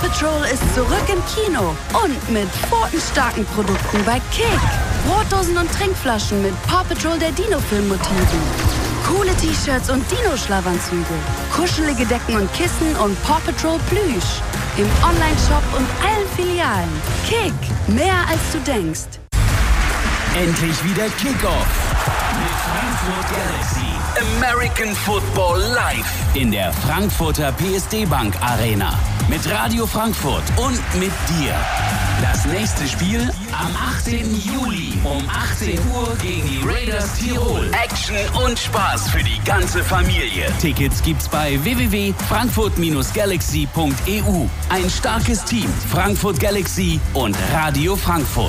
Patrol ist zurück im Kino und mit quotenstarken Produkten bei Kick. Brotdosen und Trinkflaschen mit Paw Patrol der Dino-Film-Motiven. Coole T-Shirts und Dino-Schlafanzüge. Kuschelige Decken und Kissen und Paw Patrol Plüsch. Im Online-Shop und allen Filialen. Kick, mehr als du denkst. Endlich wieder Kickoff mit Frankfurt Galaxy. American Football live in der Frankfurter PSD Bank Arena. Mit Radio Frankfurt und mit dir. Das nächste Spiel am 18. Juli um 18 Uhr gegen die Raiders Tirol. Action und Spaß für die ganze Familie. Tickets gibt's bei www.frankfurt-galaxy.eu. Ein starkes Team, Frankfurt Galaxy und Radio Frankfurt.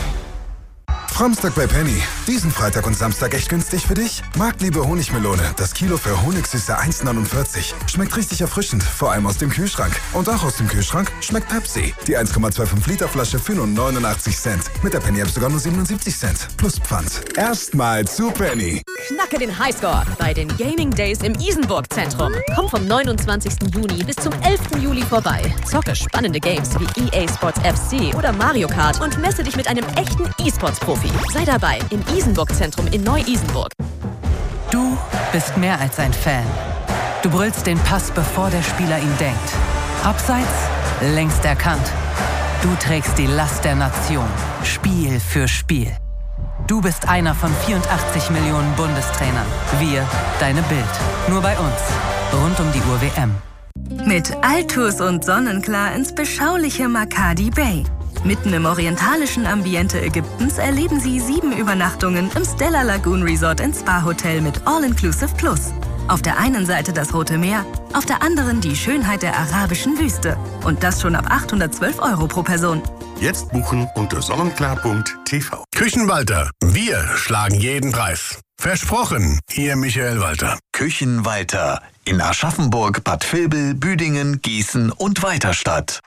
Samstag bei Penny. Diesen Freitag und Samstag echt günstig für dich? Marktliebe Honigmelone. Das Kilo für Honigsüße 1,49. Schmeckt richtig erfrischend, vor allem aus dem Kühlschrank. Und auch aus dem Kühlschrank schmeckt Pepsi. Die 1,25 Liter Flasche für nur 89 Cent. Mit der Penny-App sogar nur 77 Cent. Plus Pfand. Erstmal zu Penny. Knacke den Highscore bei den Gaming Days im Isenburg-Zentrum. Komm vom 29. Juni bis zum 11. Juli vorbei. Zocke spannende Games wie EA Sports FC oder Mario Kart und messe dich mit einem echten E-Sports-Profi. Sei dabei im Isenburg-Zentrum in Neu-Isenburg. Du bist mehr als ein Fan. Du brüllst den Pass, bevor der Spieler ihn denkt. Abseits, längst erkannt. Du trägst die Last der Nation, Spiel für Spiel. Du bist einer von 84 Millionen Bundestrainern. Wir, deine Bild. Nur bei uns. Rund um die Uhr WM. Mit Altus und Sonnenklar ins beschauliche Makadi Bay. Mitten im orientalischen Ambiente Ägyptens erleben Sie 7 Übernachtungen im Stella Lagoon Resort & Spa Hotel mit All-Inclusive Plus. Auf der einen Seite das Rote Meer, auf der anderen die Schönheit der arabischen Wüste. Und das schon ab 812 € pro Person. Jetzt buchen unter sonnenklar.tv. Küchenwalter, wir schlagen jeden Preis. Versprochen, Ihr Michael Walter. Küchenwalter in Aschaffenburg, Bad Vilbel, Büdingen, Gießen und Weiterstadt.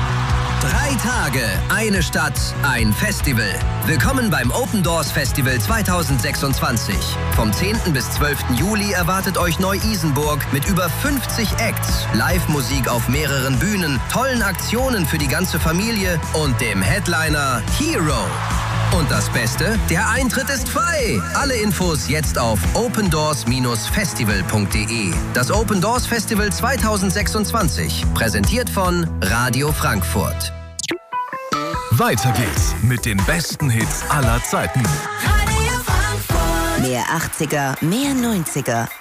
3 Tage, eine Stadt, ein Festival. Willkommen beim Open Doors Festival 2026. Vom 10. bis 12. Juli erwartet euch Neu-Isenburg mit über 50 Acts, Live-Musik auf mehreren Bühnen, tollen Aktionen für die ganze Familie und dem Headliner Hero. Und das Beste, der Eintritt ist frei. Alle Infos jetzt auf opendoors-festival.de. Das Open Doors Festival 2026, präsentiert von Radio Frankfurt. Weiter geht's mit den besten Hits aller Zeiten. Mehr 80er, mehr 90er.